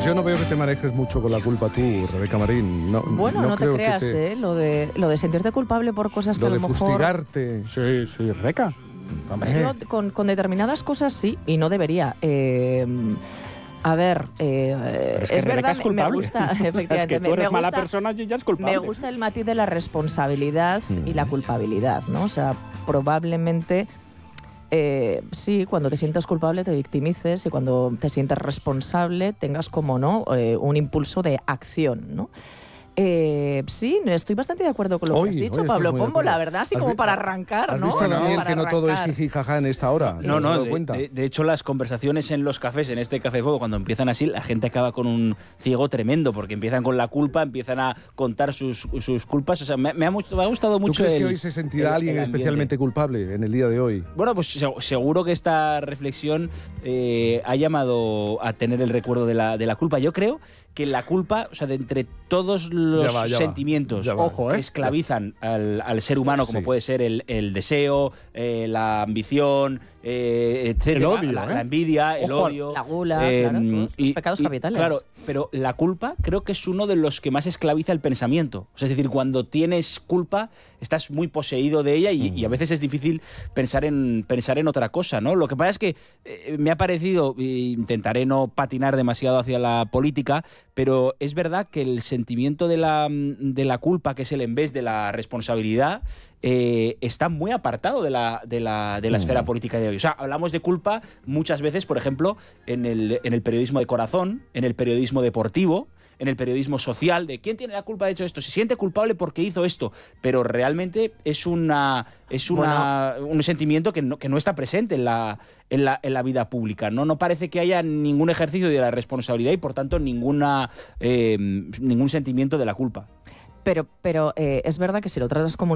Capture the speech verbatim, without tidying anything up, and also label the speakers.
Speaker 1: Yo no veo que te manejes mucho con la culpa tú, Rebeca Marín. No,
Speaker 2: bueno, no,
Speaker 1: no
Speaker 2: te
Speaker 1: creo
Speaker 2: creas,
Speaker 1: que te...
Speaker 2: ¿eh? Lo de, lo de sentirte culpable por cosas que
Speaker 1: Lo
Speaker 2: a
Speaker 1: de
Speaker 2: lo mejor...
Speaker 1: fustigarte.
Speaker 3: Sí, sí, Rebeca. Hombre.
Speaker 2: Yo, con, con determinadas cosas sí, y no debería. Eh, a ver, eh,
Speaker 3: es, que
Speaker 2: es verdad,
Speaker 3: es
Speaker 2: me,
Speaker 3: culpable.
Speaker 2: me gusta, efectivamente.
Speaker 3: Es que tú
Speaker 2: me,
Speaker 3: eres
Speaker 2: me
Speaker 3: mala
Speaker 2: gusta,
Speaker 3: persona y ya es culpable.
Speaker 2: Me gusta el matiz de la responsabilidad
Speaker 1: Mm.
Speaker 2: y la culpabilidad, ¿no? O sea, probablemente... Eh, sí, cuando te sientas culpable te victimices y cuando te sientes responsable tengas como no eh, un impulso de acción, ¿no? Eh, sí, estoy bastante de acuerdo con lo
Speaker 1: Hoy,
Speaker 2: que has dicho,
Speaker 1: hoy
Speaker 2: Pablo
Speaker 1: estás muy de
Speaker 2: Pombo,
Speaker 1: acuerdo.
Speaker 2: la verdad, así
Speaker 1: ¿Has
Speaker 2: como
Speaker 1: vi-
Speaker 2: para arrancar,
Speaker 1: ¿Has
Speaker 2: ¿no?
Speaker 1: visto, Daniel,
Speaker 2: Para
Speaker 1: que no todo es
Speaker 2: arrancar.
Speaker 1: jiji jaja en esta hora?
Speaker 4: No,
Speaker 1: ¿Te has
Speaker 4: no,
Speaker 1: dado
Speaker 4: de,
Speaker 1: cuenta?
Speaker 4: de, de hecho las conversaciones en los cafés, en este Café Fuego, cuando empiezan así, la gente acaba con un ciego tremendo, porque empiezan con la culpa, empiezan a contar sus, sus culpas. O sea, me, me, ha, mucho, me ha gustado
Speaker 1: ¿Tú
Speaker 4: mucho
Speaker 1: crees
Speaker 4: el,
Speaker 1: que hoy se sentirá
Speaker 4: el-
Speaker 1: alguien
Speaker 4: el ambiente.
Speaker 1: especialmente culpable en el día de hoy?
Speaker 4: Bueno, pues se- seguro que esta reflexión eh, ha llamado a tener el recuerdo de la, de la culpa. Yo creo que la culpa, o sea, de entre todos los
Speaker 1: Ya va, ya va,
Speaker 4: sentimientos
Speaker 1: ya va.
Speaker 3: Ojo,
Speaker 4: que
Speaker 3: ¿eh?
Speaker 4: esclavizan al, al ser humano, como
Speaker 1: Sí.
Speaker 4: puede ser el, el deseo, eh, la ambición, eh, etcétera,
Speaker 3: El odio,
Speaker 4: la,
Speaker 3: ¿eh?
Speaker 4: la envidia, el
Speaker 2: Ojo,
Speaker 4: odio,
Speaker 2: la gula, claro, todos los pecados capitales.
Speaker 4: Claro, pero la culpa creo que es uno de los que más esclaviza el pensamiento. O sea, es decir, cuando tienes culpa, estás muy poseído de ella y,
Speaker 1: Mm.
Speaker 4: y a veces es difícil pensar en, pensar en otra cosa, ¿no? Lo que pasa es que eh, me ha parecido, e intentaré no patinar demasiado hacia la política, pero es verdad que el sentimiento de la, de la culpa, que es el en vez de la responsabilidad, eh, está muy apartado de la, de la, de la
Speaker 1: Mm.
Speaker 4: esfera política de hoy. O sea, hablamos de culpa muchas veces, por ejemplo, en el, en el periodismo de corazón, en el periodismo deportivo, en el periodismo social, de quién tiene la culpa de hecho esto, se siente culpable porque hizo esto, pero realmente es una es una, un sentimiento que no, que no está presente en la, en la en la vida pública, ¿no? No parece que haya ningún ejercicio de la responsabilidad y por tanto ninguna eh, ningún sentimiento de la culpa.
Speaker 2: Pero, pero eh, es verdad que si lo tratas como